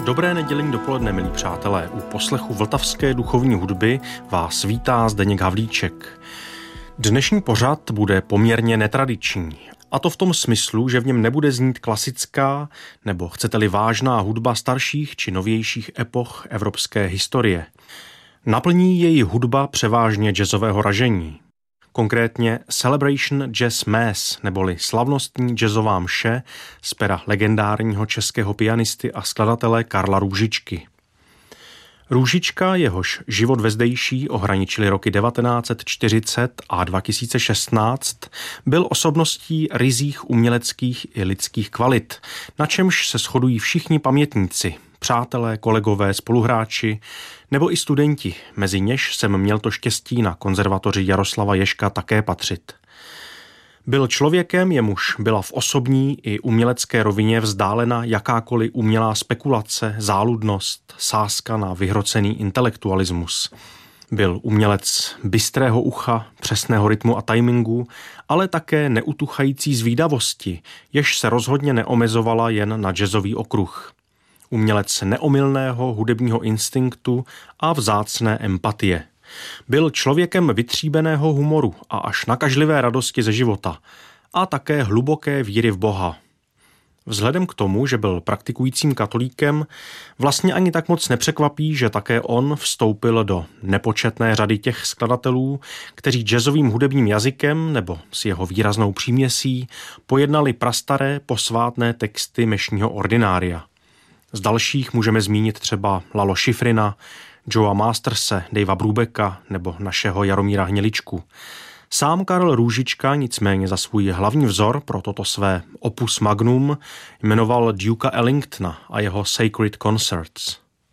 Dobré nedělní dopoledne, milí přátelé. U poslechu vltavské duchovní hudby vás vítá Zdeněk Havlíček. Dnešní pořad bude poměrně netradiční. A to v tom smyslu, že v něm nebude znít klasická, nebo chcete-li vážná hudba starších či novějších epoch evropské historie. Naplní její hudba převážně jazzového ražení. Konkrétně Celebration Jazz Mass, neboli slavnostní jazzová mše z pera legendárního českého pianisty a skladatele Karla Růžičky. Růžička, jehož život vezdejší ohraničili roky 1940 a 2016, byl osobností ryzích uměleckých i lidských kvalit, na čemž se shodují všichni pamětníci, přátelé, kolegové, spoluhráči nebo i studenti, mezi něž jsem měl to štěstí na konzervatoři Jaroslava Ježka také patřit. Byl člověkem, jemuž byla v osobní i umělecké rovině vzdálena jakákoliv umělá spekulace, záludnost, sázka na vyhrocený intelektualismus. Byl umělec bystrého ucha, přesného rytmu a timingu, ale také neutuchající zvídavosti, jež se rozhodně neomezovala jen na jazzový okruh. Umělec neomylného hudebního instinktu a vzácné empatie. Byl člověkem vytříbeného humoru a až nakažlivé radosti ze života a také hluboké víry v Boha. Vzhledem k tomu, že byl praktikujícím katolíkem, vlastně ani tak moc nepřekvapí, že také on vstoupil do nepočetné řady těch skladatelů, kteří jazzovým hudebním jazykem nebo s jeho výraznou příměsí pojednali prastaré posvátné texty mešního ordinária. Z dalších můžeme zmínit třeba Lalo Schifrina, Joea Masterse, Davea Brubecka nebo našeho Jaromíra Hniličku. Sám Karel Růžička nicméně za svůj hlavní vzor pro toto své opus magnum jmenoval Duka Ellingtona a jeho Sacred Concerts.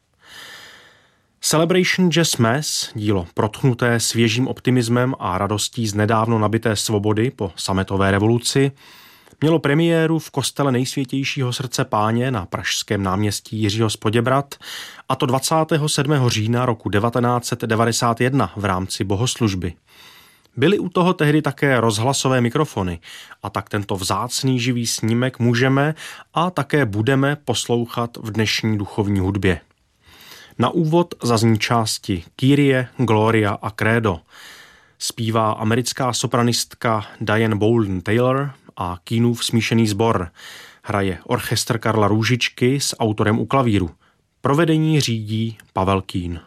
Celebration Jazz Mass, dílo protchnuté svěžím optimismem a radostí z nedávno nabité svobody po sametové revoluci, mělo premiéru v kostele Nejsvětějšího srdce Páně na pražském náměstí Jiřího z Poděbrad, a to 27. října roku 1991 v rámci bohoslužby. Byly u toho tehdy také rozhlasové mikrofony a tak tento vzácný živý snímek můžeme a také budeme poslouchat v dnešní duchovní hudbě. Na úvod zazní části Kyrie, Gloria a Credo. Zpívá americká sopranistka Diane Bolden Taylor a Keenův smíšený sbor. Hraje orchestr Karla Růžičky s autorem u klavíru. Provedení řídí Pavel Keen.